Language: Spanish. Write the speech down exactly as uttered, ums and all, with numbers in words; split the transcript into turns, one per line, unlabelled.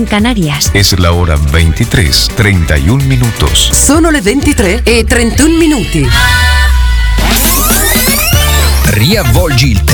en Canarias.
Es la hora ventitré, trentuno minutos.
Sono le ventitré e trentuno minuti.
Riavvolgi il tempo